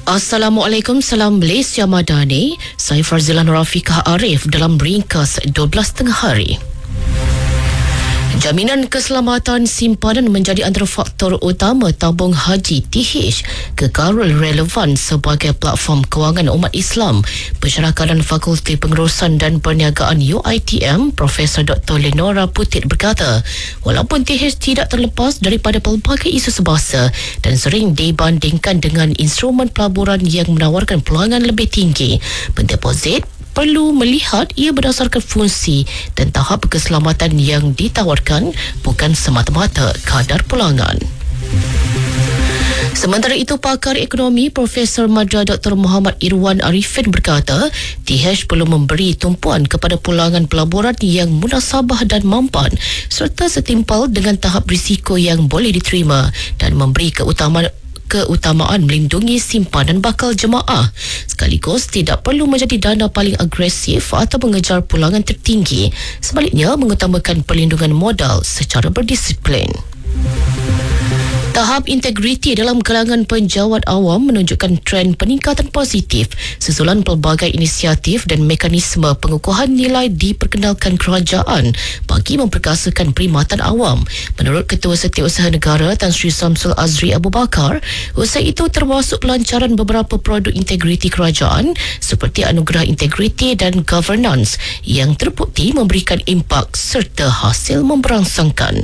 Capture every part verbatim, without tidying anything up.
Assalamualaikum, salam Malaysia Madani. Saya Farzila Nurafiqah Arif dalam ringkas dua belas tengah hari. Jaminan keselamatan simpanan menjadi antara faktor utama tabung haji T H kekal relevan sebagai platform kewangan umat Islam. Pensyarah Kanan Fakulti Pengurusan dan Perniagaan U I T M, Profesor Doktor Lenora Putit berkata, walaupun T H tidak terlepas daripada pelbagai isu sebasa dan sering dibandingkan dengan instrumen pelaburan yang menawarkan peluangan lebih tinggi, pendeposit perlu melihat ia berdasarkan fungsi dan tahap keselamatan yang ditawarkan, bukan semata-mata kadar pulangan. Sementara itu, pakar ekonomi Profesor Madra Doktor Muhammad Irwan Arifin berkata, T H perlu memberi tumpuan kepada pulangan pelaburan yang munasabah dan mampan serta setimpal dengan tahap risiko yang boleh diterima dan memberi keutamaan keutamaan melindungi simpanan bakal jemaah, sekaligus tidak perlu menjadi dana paling agresif atau mengejar pulangan tertinggi, sebaliknya mengutamakan perlindungan modal secara berdisiplin. Tahap integriti dalam kalangan penjawat awam menunjukkan trend peningkatan positif susulan pelbagai inisiatif dan mekanisme pengukuhan nilai diperkenalkan kerajaan bagi memperkasakan perkhidmatan awam. Menurut Ketua Setiausaha Negara Tan Sri Samsul Azri Abu Bakar, usaha itu termasuk pelancaran beberapa produk integriti kerajaan seperti anugerah integriti dan governance yang terbukti memberikan impak serta hasil memberangsangkan.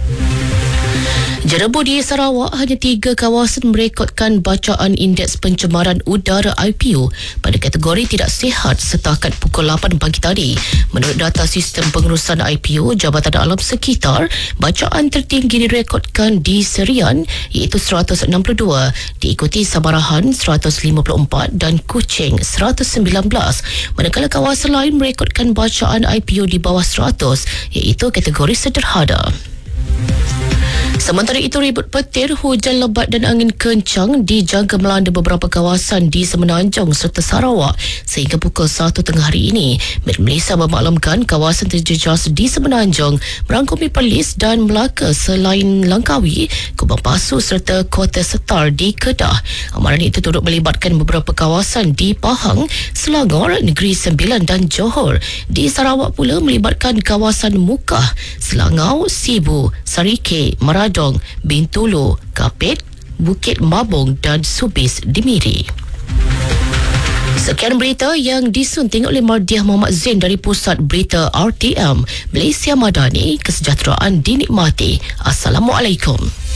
Jerebu di Sarawak, hanya tiga kawasan merekodkan bacaan Indeks Pencemaran Udara I P U pada kategori tidak sihat setakat pukul lapan pagi tadi. Menurut data Sistem Pengurusan I P U Jabatan Alam Sekitar, bacaan tertinggi direkodkan di Serian iaitu seratus enam puluh dua, diikuti Sabarahan seratus lima puluh empat dan Kuching seratus sembilan belas. Manakala kawasan lain merekodkan bacaan I P U di bawah seratus iaitu kategori sederhana. Sementara itu, ribut petir, hujan lebat dan angin kencang dijangka melanda beberapa kawasan di Semenanjung serta Sarawak sehingga pukul satu tengah hari ini. Met Malaysia memaklumkan kawasan terjejas di Semenanjung merangkumi Perlis dan Melaka selain Langkawi, Kubang Pasu serta Kota Setar di Kedah. Amaran itu turut melibatkan beberapa kawasan di Pahang, Selangor, Negeri Sembilan dan Johor. Di Sarawak pula melibatkan kawasan Mukah, Selangau, Sibu, Sarike, Maradong, Bintulu, Kapit, Bukit Mabung dan Subis di Miri. Sekian berita yang disunting oleh Mardiah Muhammad Zain dari Pusat Berita R T M Malaysia Madani. Kesejahteraan dinikmati. Assalamualaikum.